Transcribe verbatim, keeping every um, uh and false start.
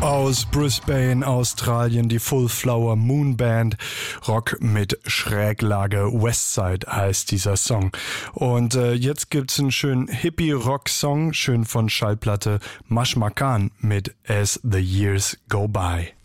Aus Brisbane, Australien, die Full Flower Moon Band. Rock mit Schräglage. Westside heißt dieser Song. Und äh, jetzt gibt's einen schönen Hippie-Rock-Song, schön von Schallplatte Mashmakan mit As the Years Go By.